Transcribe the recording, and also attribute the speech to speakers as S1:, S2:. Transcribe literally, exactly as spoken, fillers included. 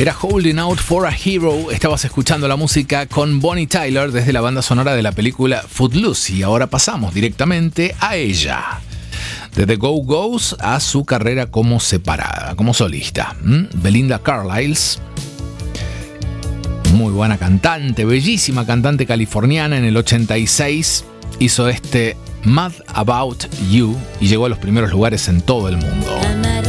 S1: Era Holding Out for a Hero. Estabas escuchando la música con Bonnie Tyler desde la banda sonora de la película Footloose. Y ahora pasamos directamente a ella. De The Go-Go's a su carrera como separada, como solista. ¿Mm? Belinda Carlisle. Muy buena cantante, bellísima cantante californiana. En el ochenta y seis hizo este Mad About You y llegó a los primeros lugares en todo el mundo.